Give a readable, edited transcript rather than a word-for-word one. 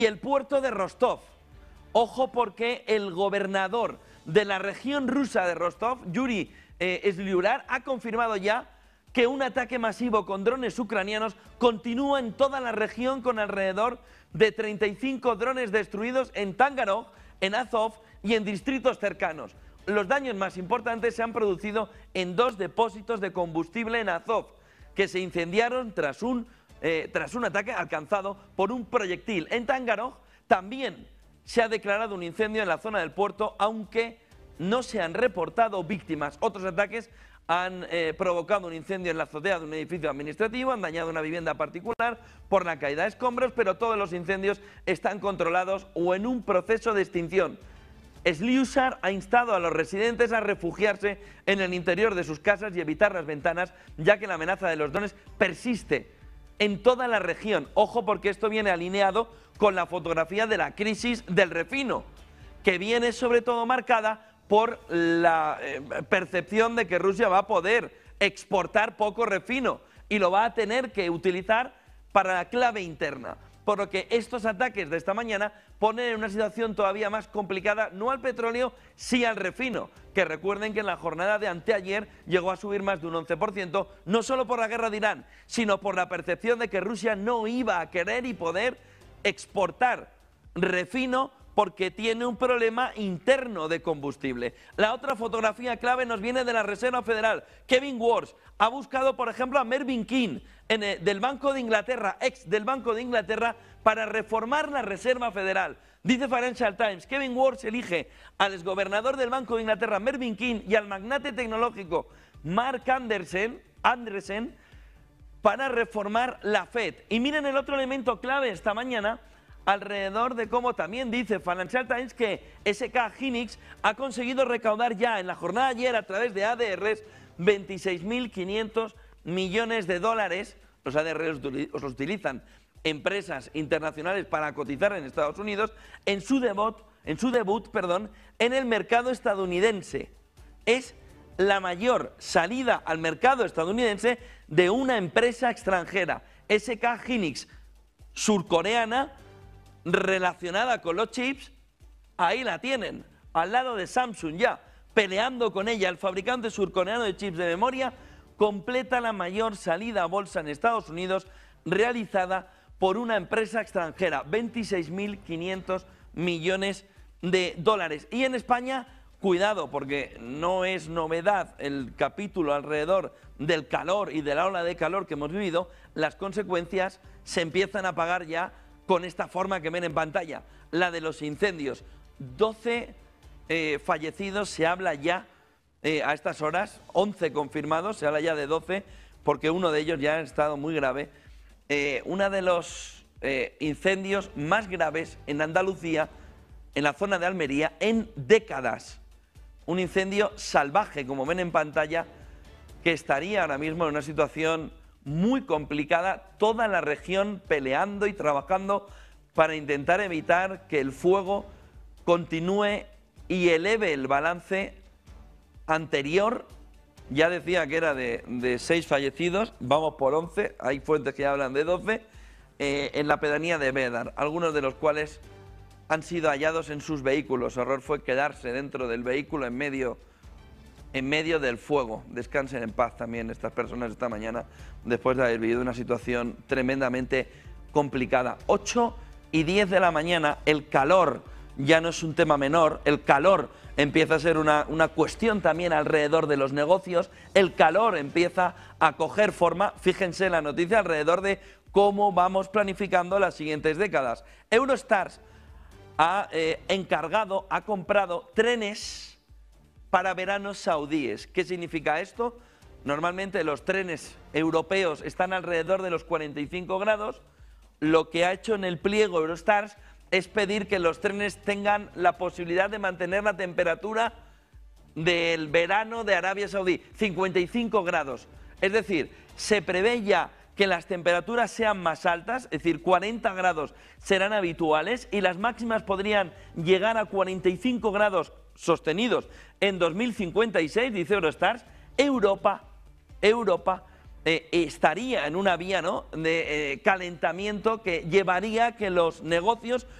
y el puerto de Rostov. Ojo, porque el gobernador de la región rusa de Rostov, Yuri Slyurar, ha confirmado ya que un ataque masivo con drones ucranianos continúa en toda la región, con alrededor de 35 drones destruidos en Tangarog, en Azov y en distritos cercanos. Los daños más importantes se han producido en 2 depósitos de combustible en Azov, que se incendiaron tras un ataque alcanzado por un proyectil. En Tangarog también se ha declarado un incendio en la zona del puerto, aunque no se han reportado víctimas. Otros ataques han provocado un incendio en la azotea de un edificio administrativo, han dañado una vivienda particular por la caída de escombros, pero todos los incendios están controlados o en un proceso de extinción. Slyurar ha instado a los residentes a refugiarse en el interior de sus casas y evitar las ventanas, ya que la amenaza de los drones persiste en toda la región. Ojo, porque esto viene alineado con la fotografía de la crisis del refino, que viene sobre todo marcada por la percepción de que Rusia va a poder exportar poco refino y lo va a tener que utilizar para la clave interna. Por lo que estos ataques de esta mañana ponen en una situación todavía más complicada, no al petróleo, sí al refino, que recuerden que en la jornada de anteayer llegó a subir más de un 11%, no solo por la guerra de Irán, sino por la percepción de que Rusia no iba a querer y poder exportar refino porque tiene un problema interno de combustible. La otra fotografía clave nos viene de la Reserva Federal. Kevin Warsh ha buscado, por ejemplo, a Mervyn King, del Banco de Inglaterra, ex del Banco de Inglaterra, para reformar la Reserva Federal. Dice Financial Times, Kevin Warsh elige al exgobernador del Banco de Inglaterra, Mervyn King, y al magnate tecnológico Mark Andreessen para reformar la Fed. Y miren el otro elemento clave esta mañana, alrededor de cómo también dice Financial Times que SK Hynix ha conseguido recaudar ya en la jornada de ayer a través de ADRs 26.500 millones de dólares. Los ADRs los utilizan empresas internacionales para cotizar en Estados Unidos en su debut en el mercado estadounidense. Es la mayor salida al mercado estadounidense de una empresa extranjera. SK Hynix, surcoreana, relacionada con los chips, ahí la tienen, al lado de Samsung ya, peleando con ella. El fabricante surcoreano de chips de memoria completa la mayor salida a bolsa en Estados Unidos realizada por una empresa extranjera, 26.500 millones de dólares. Y en España, cuidado, porque no es novedad el capítulo alrededor del calor y de la ola de calor que hemos vivido, las consecuencias se empiezan a pagar ya con esta forma que ven en pantalla, la de los incendios. 12 fallecidos, se habla ya a estas horas, 11 confirmados, se habla ya de 12, porque uno de ellos ya ha estado muy grave. Uno de los incendios más graves en Andalucía, en la zona de Almería, en décadas. Un incendio salvaje, como ven en pantalla, que estaría ahora mismo en una situación muy complicada, toda la región peleando y trabajando para intentar evitar que el fuego continúe y eleve el balance anterior. Ya decía que era de 6 fallecidos, vamos por 11, hay fuentes que hablan de 12, en la pedanía de Bédar, algunos de los cuales han sido hallados en sus vehículos. Su error fue quedarse dentro del vehículo en medio del fuego. Descansen en paz también estas personas esta mañana, después de haber vivido una situación tremendamente complicada. 8:10 de la mañana, el calor ya no es un tema menor, el calor empieza a ser una cuestión también alrededor de los negocios, el calor empieza a coger forma. Fíjense la noticia alrededor de cómo vamos planificando las siguientes décadas. Eurostars ha comprado trenes para veranos saudíes. ¿Qué significa esto? Normalmente los trenes europeos están alrededor de los 45 grados. Lo que ha hecho en el pliego Eurostars es pedir que los trenes tengan la posibilidad de mantener la temperatura del verano de Arabia Saudí, 55 grados. Es decir, se prevé ya que las temperaturas sean más altas, es decir, 40 grados serán habituales y las máximas podrían llegar a 45 grados sostenidos en 2056, dice Eurostars. Europa estaría en una vía, ¿no?, de calentamiento que llevaría a que los negocios